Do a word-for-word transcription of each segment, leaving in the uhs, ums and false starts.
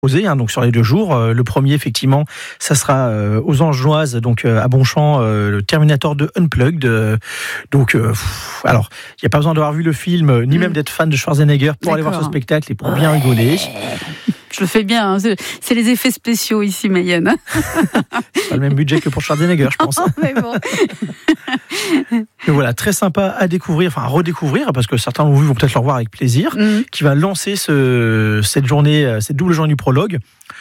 Posé, hein, donc sur les deux jours. Euh, le premier, effectivement, ça sera euh, aux Angenoises, donc euh, à Bonchamp, euh, le Terminator deux Unplugged. Euh, donc, euh, pff, alors, il n'y a pas besoin d'avoir vu le film, euh, ni mmh. même d'être fan de Schwarzenegger pour D'accord. aller voir ce spectacle et pour ouais. bien rigoler. Je le fais bien, hein. c'est, c'est les effets spéciaux ici, Mayenne. C'est pas le même budget que pour Schwarzenegger, je pense. Non, mais bon. Donc voilà, très sympa à découvrir, enfin à redécouvrir, parce que certains l'ont vu, vont peut-être le revoir avec plaisir, mmh. qui va lancer ce, cette journée, cette double journée du prologue.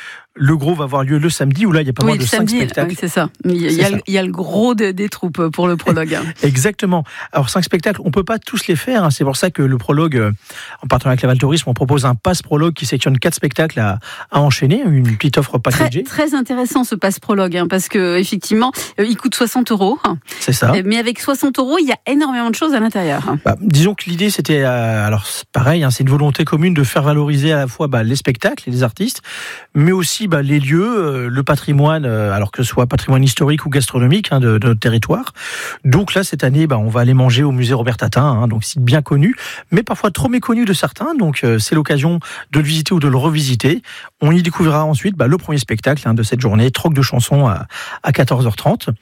Le gros va avoir lieu le samedi, où là, il y a pas oui, moins de cinq spectacles. Oui, c'est ça. Il y a, il y a, il y a le gros de, des troupes pour le prologue. Exactement. Alors, cinq spectacles, on ne peut pas tous les faire. Hein. C'est pour ça que le prologue, en partenariat avec la Val Tourisme, on propose un pass prologue qui sélectionne quatre spectacles à, à enchaîner, une petite offre packagée. Très, très intéressant ce pass prologue, hein, parce qu'effectivement, euh, il coûte soixante euros. C'est ça. Mais avec soixante euros, il y a énormément de choses à l'intérieur. Bah, disons que l'idée, c'était, euh, alors c'est pareil, hein, c'est une volonté commune de faire valoriser à la fois bah, les spectacles et les artistes, mais aussi bah, les lieux, le patrimoine, alors que ce soit patrimoine historique ou gastronomique hein, de, de notre territoire. Donc là, cette année, bah, on va aller manger au musée Robert Tatin, hein, donc site bien connu, mais parfois trop méconnu de certains. Donc euh, c'est l'occasion de le visiter ou de le revisiter. On y découvrira ensuite bah, le premier spectacle hein, de cette journée, Troc de chansons à, à quatorze heures trente.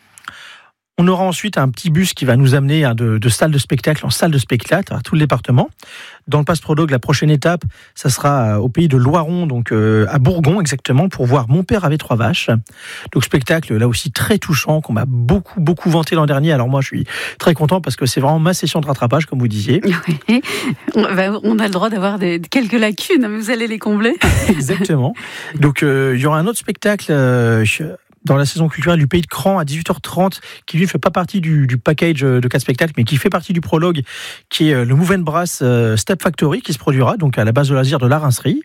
On aura ensuite un petit bus qui va nous amener hein, de, de salle de spectacle en salle de spectacle à tout le département. Dans le pass prologue, la prochaine étape, ça sera au pays de Loiron, donc euh, à Bourgon exactement, pour voir Mon père avait trois vaches. Donc spectacle là aussi très touchant, qu'on m'a beaucoup beaucoup vanté l'an dernier. Alors moi je suis très content parce que c'est vraiment ma session de rattrapage, comme vous disiez. Oui. On a le droit d'avoir des, quelques lacunes, mais vous allez les combler. Exactement. Donc euh, il y aura un autre spectacle. Euh, dans la saison culturelle du Pays de Cran à dix-huit heures trente, qui lui ne fait pas partie du, du package de quatre spectacles, mais qui fait partie du prologue, qui est le Move and Brass Step Factory, qui se produira donc à la base de loisirs de la Rincerie.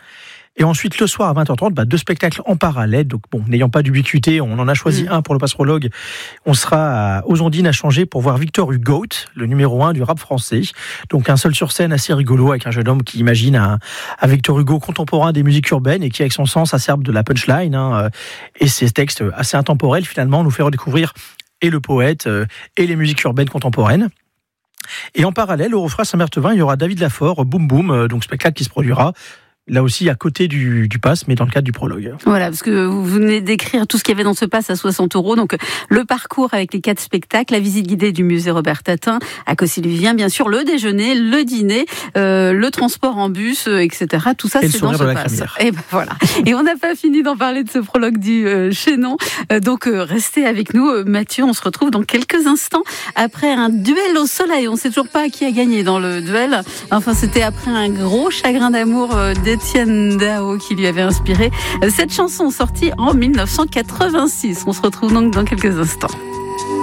Et ensuite, le soir à vingt heures trente, bah, deux spectacles en parallèle. Donc, bon, n'ayant pas d'ubiquité, on en a choisi mmh. un pour le pass prologue. On sera aux Ondines à changer pour voir Victor Hugo, le numéro un du rap français. Donc, un seul sur scène assez rigolo avec un jeune homme qui imagine un, un Victor Hugo contemporain des musiques urbaines et qui, avec son sens acerbe de la punchline, hein, et ses textes assez intemporels, finalement, nous fait redécouvrir et le poète et les musiques urbaines contemporaines. Et en parallèle, au Refrain Saint-Berthevin, il y aura David Lafort, Boum Boum, donc spectacle qui se produira là aussi à côté du, du pass, mais dans le cadre du prologue. Voilà, parce que vous venez d'écrire tout ce qu'il y avait dans ce pass à soixante euros. Donc, le parcours avec les quatre spectacles, la visite guidée du musée Robert Tatin, à Cosy-le-Vivien, bien sûr, le déjeuner, le dîner, euh, le transport en bus, euh, et cetera. Tout ça, et c'est dans ce pass. Et ben voilà. Et on n'a pas fini d'en parler de ce prologue du euh, Chénon. Euh, donc, euh, restez avec nous. Euh, Mathieu, on se retrouve dans quelques instants après un duel au soleil. On ne sait toujours pas qui a gagné dans le duel. Enfin, c'était après un gros chagrin d'amour euh, des Étienne Dao qui lui avait inspiré cette chanson sortie en mille neuf cent quatre-vingt-six. On se retrouve donc dans quelques instants.